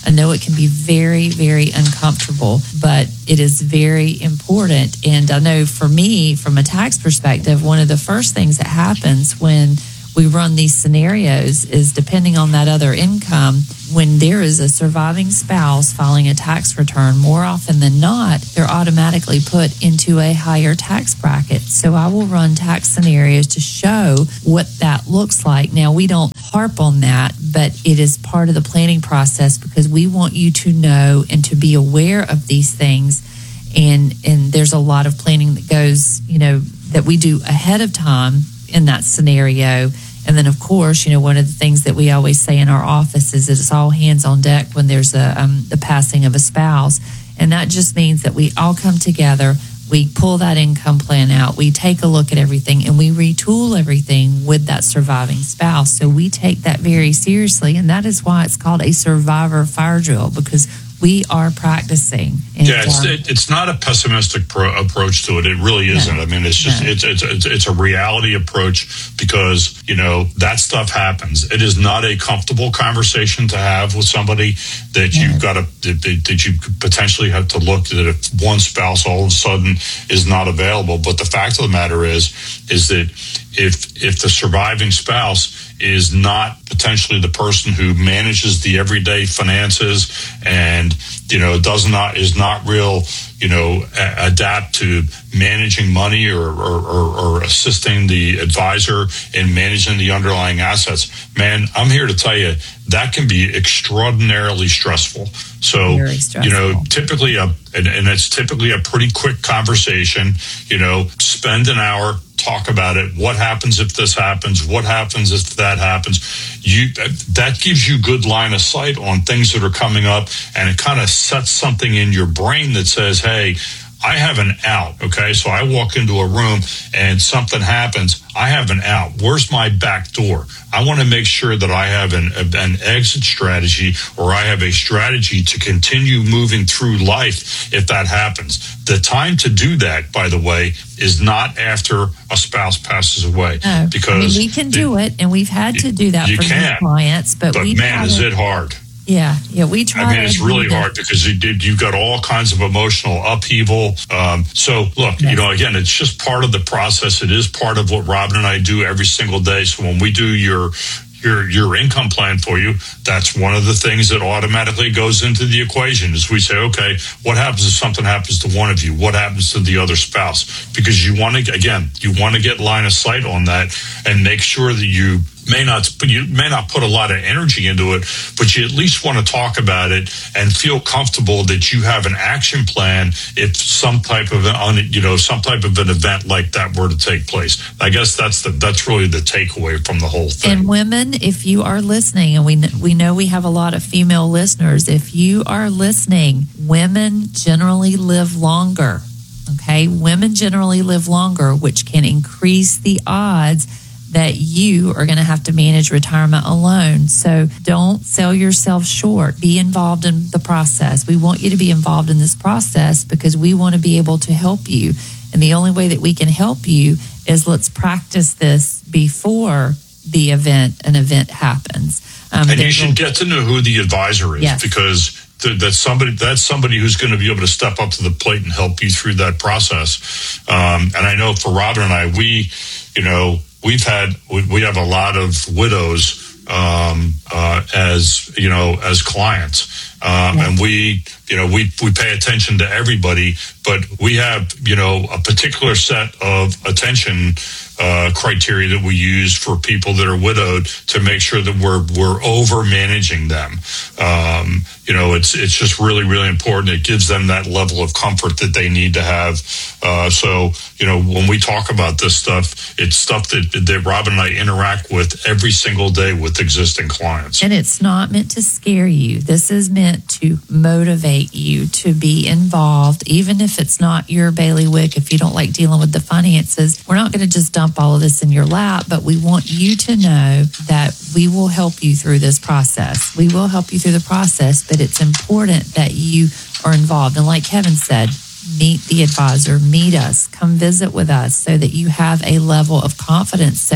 I know it can be very, very uncomfortable, but it is very important. And I know for me, from a tax perspective, one of the first things that happens when we run these scenarios is, depending on that other income, when there is a surviving spouse filing a tax return, more often than not, they're automatically put into a higher tax bracket. So I will run tax scenarios to show what that looks like. Now, we don't harp on that, but it is part of the planning process because we want you to know and to be aware of these things. And, and there's a lot of planning that goes, you know, that we do ahead of time in that scenario. And then, of course, you know, one of the things that we always say in our office is that it's all hands on deck when there's a um, the passing of a spouse. And that just means that we all come together, we pull that income plan out, we take a look at everything, and we retool everything with that surviving spouse. So we take that very seriously, and that is why it's called a survivor fire drill, because we are practicing. And, yeah, it's, um, it, it's not a pessimistic pro- approach to it. It really isn't. No, I mean, it's just no. it's, it's it's it's a reality approach because, you know, that stuff happens. It is not a comfortable conversation to have with somebody that no. you've got to that, that you potentially have to look at if one spouse all of a sudden is not available. But the fact of the matter is, is that if if the surviving spouse is not potentially the person who manages the everyday finances and, you know, does not, is not real, you know, a- adapt to managing money or, or, or, or assisting the advisor in managing the underlying assets, man, I'm here to tell you that can be extraordinarily stressful. So, Very stressful. you know, typically a, and, and it's typically a pretty quick conversation, you know, spend an hour, talk about it. What happens if this happens? What happens if that happens? You that gives you good line of sight on things that are coming up, and it kind of sets something in your brain that says, hey, I have an out. Okay, so I walk into a room and something happens. I have an out. Where's my back door? I want to make sure that I have an an exit strategy, or I have a strategy to continue moving through life if that happens. The time to do that, by the way, is not after a spouse passes away. No, because I mean, we can do it, and we've had to do that you for can, these clients. But, But we man, try is to- it hard. Yeah, yeah, we try. I mean, it's to really do that. hard because you did, you've got all kinds of emotional upheaval. Um, so, look, Yes. you know, again, it's just part of the process. It is part of what Robin and I do every single day. So when we do your your your income plan for you, that's one of the things that automatically goes into the equation. Is we say, okay, what happens if something happens to one of you? What happens to the other spouse? Because you want to, again, you want to get line of sight on that and make sure that you may not, but you may not put a lot of energy into it, but you at least want to talk about it and feel comfortable that you have an action plan if some type of an, you know, some type of an event like that were to take place. I guess that's the that's really the takeaway from the whole thing. And women, if you are listening, and we we know we have a lot of female listeners, if you are listening, women generally live longer. Okay, women generally live longer, which can increase the odds that you are going to have to manage retirement alone. So don't sell yourself short. Be involved in the process. We want you to be involved in this process because we want to be able to help you. And the only way that we can help you is let's practice this before the event, an event happens. Um, and you should get to know who the advisor is, Yes. because th- that's somebody that's somebody who's going to be able to step up to the plate and help you through that process. Um, and I know for Robin and I, we, you know, we've had, we, we have a lot of widows um, uh, as, you know, as clients. Um, Yeah. And we, you know, we, we pay attention to everybody, but we have, you know, a particular set of attention uh, criteria that we use for people that are widowed to make sure that we're, we're over managing them. Um, you know, it's, it's just really, really important. It gives them that level of comfort that they need to have. Uh, so, you know, when we talk about this stuff, it's stuff that, that Robin and I interact with every single day with existing clients. And it's not meant to scare you. This is meant to motivate you to be involved, even if it's not your bailiwick, if you don't like dealing with the finances. We're not going to just dump all of this in your lap, but we want you to know that we will help you through this process. We will help you through the process, but it's important that you are involved. And like Kevin said, meet the advisor, meet us, come visit with us so that you have a level of confidence. So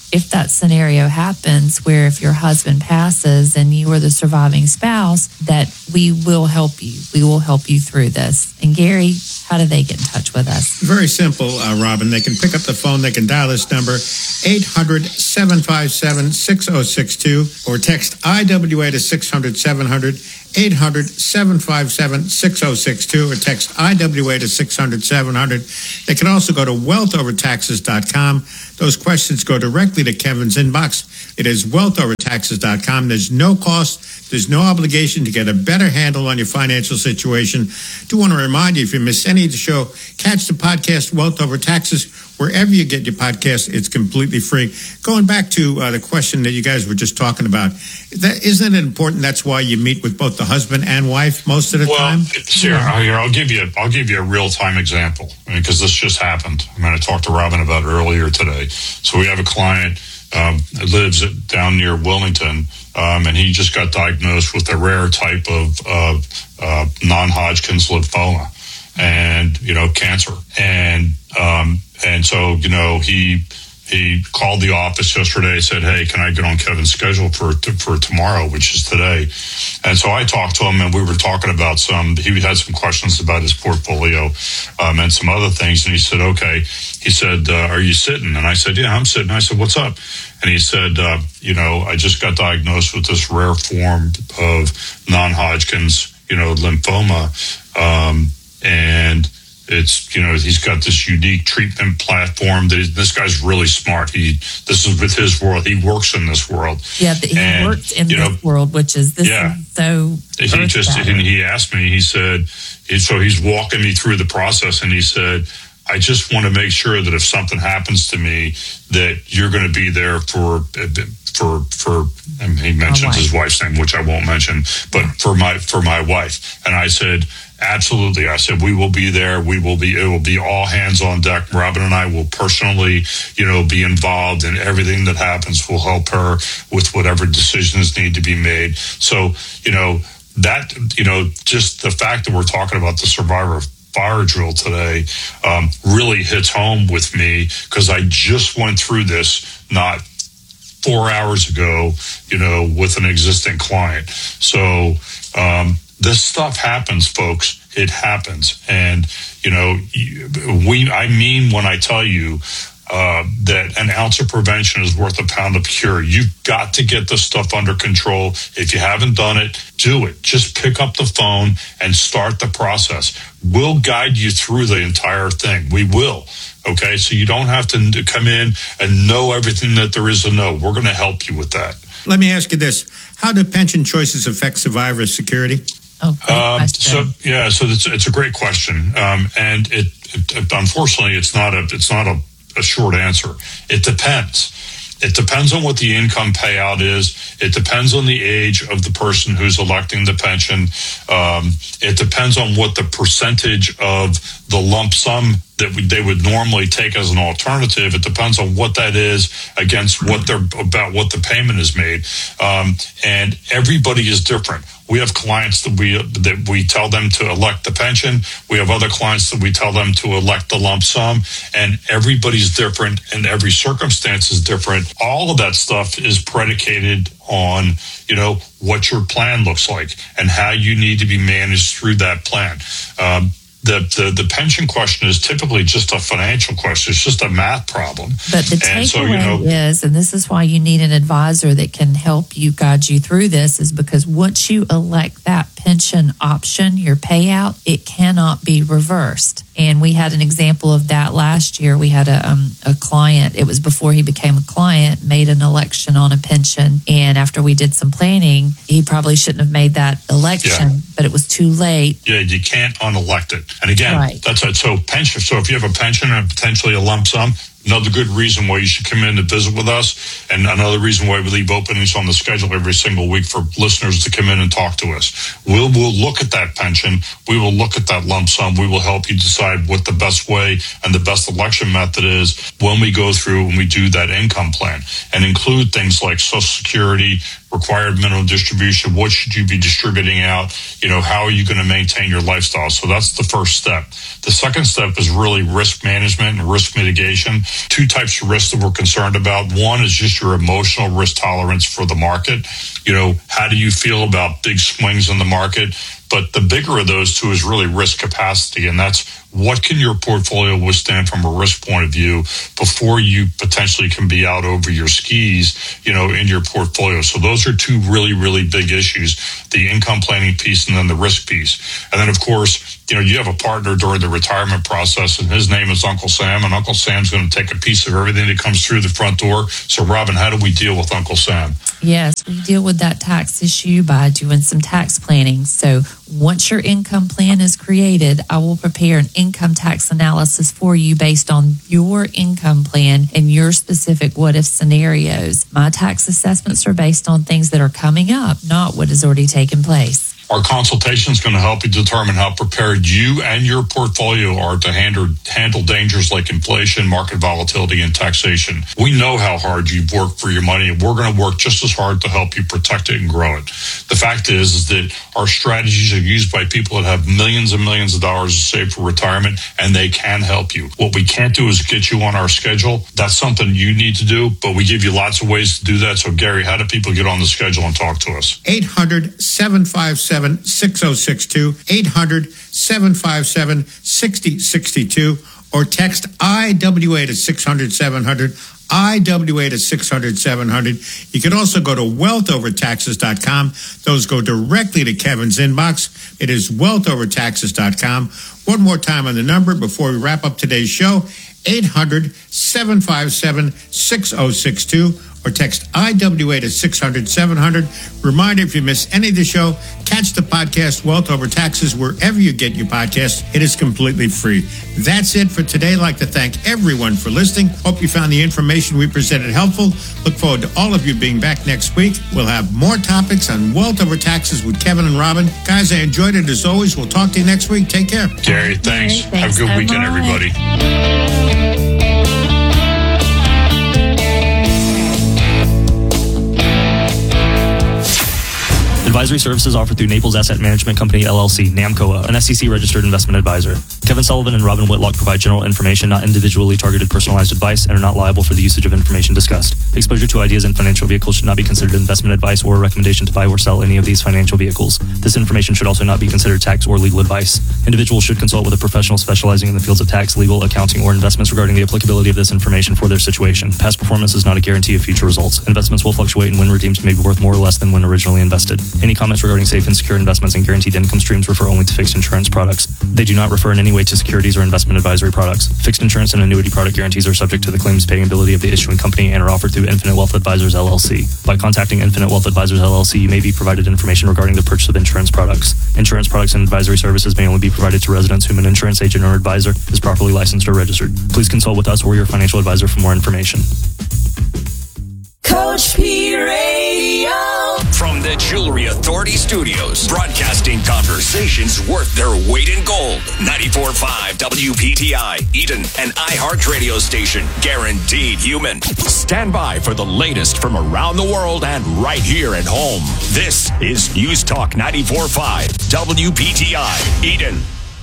if that scenario happens where if your husband passes and you are the surviving spouse, that we will help you. We will help you through this. And Gary, how do they get in touch with us? Very simple, uh, Robin. They can pick up the phone. They can dial this number, eight hundred, seven five seven, six oh six two, or text I W A to six hundred, seven hundred, eight hundred, seven five seven, six oh six two, or text I W A to six hundred, seven hundred. They can also go to wealth over taxes dot com. Those questions go directly to Kevin's inbox. It is wealth over taxes dot com. There's no cost. There's no obligation to get a better handle on your financial situation. Do want to remind you, if you miss any of the show, catch the podcast Wealth Over Taxes wherever you get your podcast. It's completely free. Going back to uh, the question that you guys were just talking about, that, isn't it important? That's why you meet with both the husband and wife most of the well, time. Sarah, yeah. here I'll give you I'll give you a real time example, I mean, because this just happened. I mean, I talked to Robin about it earlier today. So we have a client um, that lives at, down near Wilmington. Um, and he just got diagnosed with a rare type of uh, uh, non-Hodgkin's lymphoma and, you know, cancer. And um, and so, you know, he he called the office yesterday, said, hey, can I get on Kevin's schedule for for tomorrow, which is today? And so I talked to him, and we were talking about some, he had some questions about his portfolio um, and some other things. And he said, okay. He said, uh, are you sitting? And I said, yeah, I'm sitting. I said, what's up? And he said, uh, you know, I just got diagnosed with this rare form of non-Hodgkin's, you know, lymphoma. Um, and it's, you know, he's got this unique treatment platform. That this guy's really smart. He, this is with his world. He works in this world. Yeah, he and, works in this know, world, which is this yeah, is so. He just, and he asked me, he said, so he's walking me through the process, and he said, I just want to make sure that if something happens to me, that you're going to be there for, for, for, and he mentions his wife's name, which I won't mention, but for my, for my wife. And I said, absolutely. I said, we will be there. We will be, it will be all hands on deck. Robin and I will personally, you know, be involved in everything that happens. We'll help her with whatever decisions need to be made. So, you know, that, you know, just the fact that we're talking about the Survivor Fire Drill today um, really hits home with me, because I just went through this not four hours ago, you know, with an existing client. So um, this stuff happens, folks. It happens. And, you know, we, I mean, when I tell you uh, that an ounce of prevention is worth a pound of cure, you've got to get this stuff under control. If you haven't done it, do it. Just pick up the phone and start the process. We'll guide you through the entire thing. We will. Okay, so you don't have to come in and know everything that there is to know. We're going to help you with that. Let me ask you this. How do pension choices affect survivor security? Oh, um, so yeah, so it's, it's a great question, um, and it, it unfortunately it's not a it's not a, a short answer. It depends. It depends on what the income payout is. It depends on the age of the person who's electing the pension. Um, it depends on what the percentage of the lump sum that we, they would normally take as an alternative. It depends on what that is against what they're about, what the payment is made. Um, and everybody is different. We have clients that we that we tell them to elect the pension. We have other clients that we tell them to elect the lump sum, and everybody's different and every circumstance is different. All of that stuff is predicated on, you know, what your plan looks like and how you need to be managed through that plan. Um, The, the the pension question is typically just a financial question. It's just a math problem. But the takeaway so, you know, is, and this is why you need an advisor that can help you, guide you through this, is because once you elect that pension option, your payout, it cannot be reversed. And we had an example of that last year. We had a um, a client, it was before he became a client, made an election on a pension. And after we did some planning, he probably shouldn't have made that election, yeah. but it was too late. Yeah, you can't unelect it. And again, right. that's it. So pension. So if you have a pension and potentially a lump sum, another good reason why you should come in to visit with us, and another reason why we leave openings on the schedule every single week for listeners to come in and talk to us. We'll, we'll look at that pension. We will look at that lump sum. We will help you decide what the best way and the best election method is when we go through and we do that income plan, and include things like Social Security, required minimum distribution? What should you be distributing out? You know, how are you going to maintain your lifestyle? So that's the first step. The second step is really risk management and risk mitigation. Two types of risks that we're concerned about. One is just your emotional risk tolerance for the market. You know, how do you feel about big swings in the market? But the bigger of those two is really risk capacity. And that's what can your portfolio withstand from a risk point of view before you potentially can be out over your skis, you know, in your portfolio. So those are two really, really big issues, the income planning piece and then the risk piece. And then, of course, you know, you have a partner during the retirement process, and his name is Uncle Sam, and Uncle Sam's going to take a piece of everything that comes through the front door. So, Robin, how do we deal with Uncle Sam? Yes, we deal with that tax issue by doing some tax planning. So once your income plan is created, I will prepare an income tax analysis for you based on your income plan and your specific what-if scenarios. My tax assessments are based on things that are coming up, not what has already taken place. Our consultation is going to help you determine how prepared you and your portfolio are to handle, handle dangers like inflation, market volatility, and taxation. We know how hard you've worked for your money, and we're going to work just as hard to help you protect it and grow it. The fact is, is that our strategies are used by people that have millions and millions of dollars to save for retirement, and they can help you. What we can't do is get you on our schedule. That's something you need to do, but we give you lots of ways to do that. So, Gary, how do people get on the schedule and talk to us? eight hundred, seven five seven, six oh six two, eight hundred, seven five seven, six oh six two, or text I W A to six hundred, seven hundred, I W A to six hundred, seven hundred. You can also go to wealth over taxes dot com. Those go directly to Kevin's inbox. It is wealth over taxes dot com. One more time on the number before we wrap up today's show, eight hundred, seven five seven, six oh six two. Or text I W A to six hundred, seven hundred. Reminder, if you miss any of the show, catch the podcast Wealth Over Taxes wherever you get your podcasts. It is completely free. That's it for today. I'd like to thank everyone for listening. Hope you found the information we presented helpful. Look forward to all of you being back next week. We'll have more topics on Wealth Over Taxes with Kevin and Robin. Guys, I enjoyed it as always. We'll talk to you next week. Take care. Gary, thanks. Gary, thanks. Have a good weekend, everybody. Advisory services offered through Naples Asset Management Company, L L C, NAMCOA, an S E C-registered investment advisor. Kevin Sullivan and Robin Whitlock provide general information, not individually targeted personalized advice, and are not liable for the usage of information discussed. Exposure to ideas and financial vehicles should not be considered investment advice or a recommendation to buy or sell any of these financial vehicles. This information should also not be considered tax or legal advice. Individuals should consult with a professional specializing in the fields of tax, legal, accounting, or investments regarding the applicability of this information for their situation. Past performance is not a guarantee of future results. Investments will fluctuate, and when redeemed may be worth more or less than when originally invested. Any comments regarding safe and secure investments and guaranteed income streams refer only to fixed insurance products. They do not refer in any way to securities or investment advisory products. Fixed insurance and annuity product guarantees are subject to the claims paying ability of the issuing company and are offered through Infinite Wealth Advisors, L L C. By contacting Infinite Wealth Advisors, L L C, you may be provided information regarding the purchase of insurance products. Insurance products and advisory services may only be provided to residents whom an insurance agent or advisor is properly licensed or registered. Please consult with us or your financial advisor for more information. Coach P Radio. From the Jewelry Authority Studios, broadcasting conversations worth their weight in gold. ninety-four point five W P T I, Eden, an iHeart radio station, guaranteed human. Stand by for the latest from around the world and right here at home. This is News Talk ninety-four point five W P T I, Eden.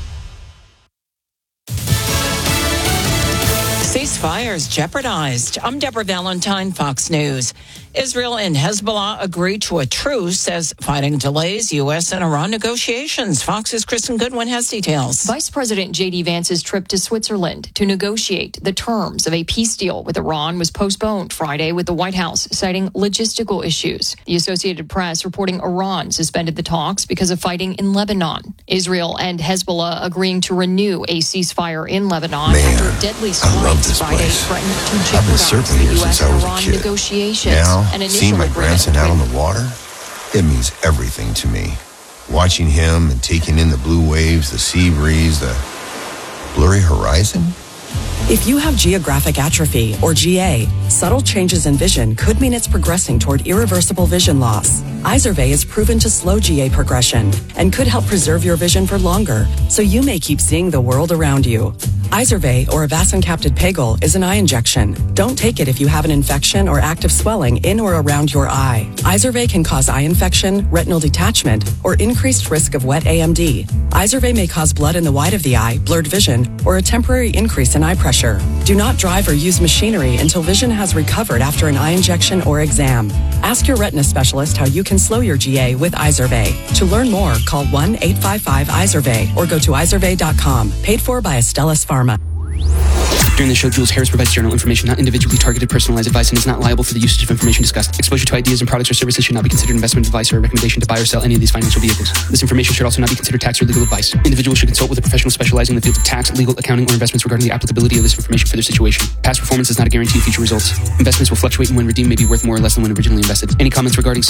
Ceasefires jeopardized. I'm Deborah Valentine, Fox News. Israel and Hezbollah agreed to a truce as fighting delays U S and Iran negotiations. Fox's Kristen Goodwin has details. Vice President J D Vance's trip to Switzerland to negotiate the terms of a peace deal with Iran was postponed Friday, with the White House citing logistical issues. The Associated Press reporting Iran suspended the talks because of fighting in Lebanon. Israel and Hezbollah agreeing to renew a ceasefire in Lebanon Man, after deadly strikes Friday place. threatened to I've been jeopardize surfing the here U S since I and was a Iran kid. negotiations. Now, An initial seeing my agreement grandson out on between- the water, it means everything to me. Watching him and taking in the blue waves, the sea breeze, the blurry horizon. If you have geographic atrophy, or G A, subtle changes in vision could mean it's progressing toward irreversible vision loss. Izervay is proven to slow G A progression and could help preserve your vision for longer, so you may keep seeing the world around you. Izervay, or avacincaptad pegol, is an eye injection. Don't take it if you have an infection or active swelling in or around your eye. Izervay can cause eye infection, retinal detachment, or increased risk of wet A M D. Izervay may cause blood in the white of the eye, blurred vision, or a temporary increase in eye pressure. Do not drive or use machinery until vision has recovered after an eye injection or exam. Ask your retina specialist how you can slow your G A with Izervay. To learn more, call one eight five five Izervay or go to izervay dot com. Paid for by Astellas Pharma. During the show, Jules Harris provides general information, not individually targeted personalized advice, and is not liable for the usage of information discussed. Exposure to ideas and products or services should not be considered investment advice or a recommendation to buy or sell any of these financial vehicles. This information should also not be considered tax or legal advice. Individuals should consult with a professional specializing in the fields of tax, legal, accounting, or investments regarding the applicability of this information for their situation. Past performance is not a guarantee of future results. Investments will fluctuate, and when redeemed may be worth more or less than when originally invested. Any comments regarding